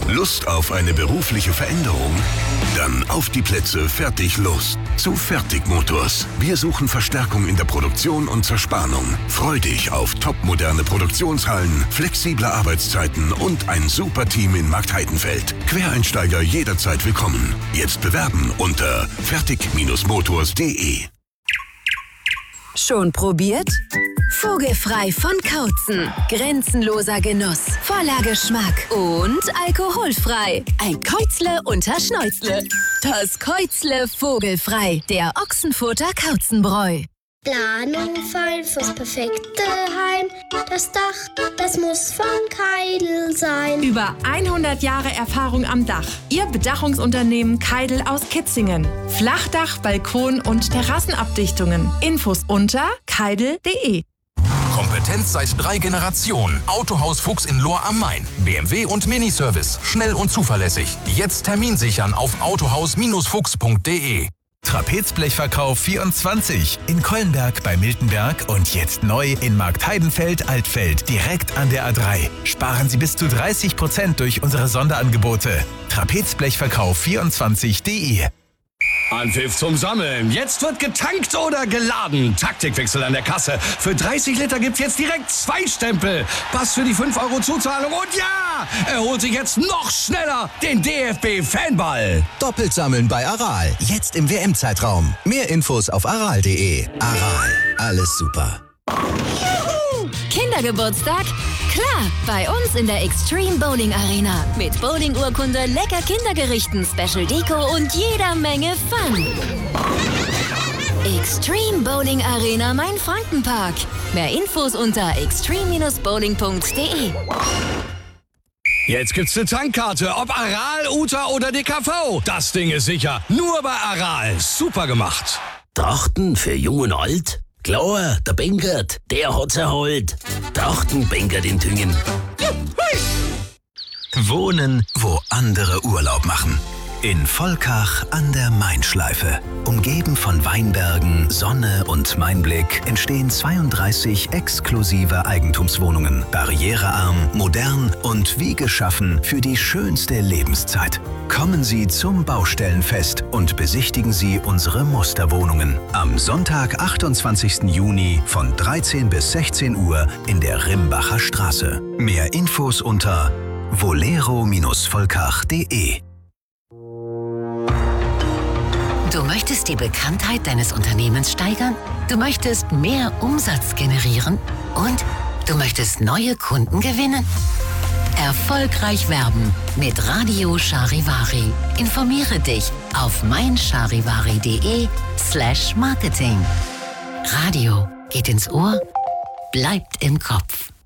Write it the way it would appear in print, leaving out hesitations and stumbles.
Lust auf eine berufliche Veränderung? Dann auf die Plätze, fertig, los. Zu Fertigmotors. Wir suchen Verstärkung in der Produktion und Zerspannung. Freu dich auf topmoderne Produktionshallen, flexible Arbeitszeiten und ein super Team in Marktheidenfeld. Quereinsteiger jederzeit willkommen. Jetzt bewerben unter fertig-motors.de. Schon probiert? Vogelfrei von Kautzen. Grenzenloser Genuss, voller Geschmack und alkoholfrei. Ein Käuzle unter Schnäuzle. Das Käuzle vogelfrei. Der Ochsenfurter Kautzenbräu. Planung fein fürs perfekte Heim. Das Dach, das muss von Keidel sein. Über 100 Jahre Erfahrung am Dach. Ihr Bedachungsunternehmen Keidel aus Kitzingen. Flachdach, Balkon und Terrassenabdichtungen. Infos unter keidel.de. Kompetenz seit 3 Generationen. Autohaus Fuchs in Lohr am Main. BMW und Miniservice. Schnell und zuverlässig. Jetzt Termin sichern auf autohaus-fuchs.de. Trapezblechverkauf 24 in Kollenberg bei Miltenberg und jetzt neu in Marktheidenfeld-Altfeld, direkt an der A3. Sparen Sie bis zu 30% durch unsere Sonderangebote. Trapezblechverkauf24.de. Anpfiff zum Sammeln. Jetzt wird getankt oder geladen. Taktikwechsel an der Kasse. Für 30 Liter gibt's jetzt direkt 2 Stempel. Pass für die 5 € Zuzahlung. Und ja, er holt sich jetzt noch schneller den DFB-Fanball. Doppelt sammeln bei Aral. Jetzt im WM-Zeitraum. Mehr Infos auf aral.de. Aral. Alles super. Kindergeburtstag? Klar, bei uns in der Extreme Bowling Arena. Mit Bowling-Urkunde, lecker Kindergerichten, Special Deko und jeder Menge Fun. Extreme Bowling Arena Main-Frankenpark. Mehr Infos unter extreme-bowling.de. Jetzt gibt's eine Tankkarte, ob Aral, Uta oder DKV. Das Ding ist sicher. Nur bei Aral. Super gemacht. Trachten für Jung und Alt? Klar, der Bengert, der hat's erholt. Trachten Bengert in Tüngen. Wohnen, wo andere Urlaub machen. In Volkach an der Mainschleife. Umgeben von Weinbergen, Sonne und Mainblick entstehen 32 exklusive Eigentumswohnungen. Barrierearm, modern und wie geschaffen für die schönste Lebenszeit. Kommen Sie zum Baustellenfest und besichtigen Sie unsere Musterwohnungen. Am Sonntag, 28. Juni von 13 bis 16 Uhr in der Rimbacher Straße. Mehr Infos unter volero-volkach.de. Du möchtest die Bekanntheit deines Unternehmens steigern? Du möchtest mehr Umsatz generieren? Und du möchtest neue Kunden gewinnen? Erfolgreich werben mit Radio Charivari. Informiere dich auf meincharivari.de/Marketing. Radio geht ins Ohr, bleibt im Kopf.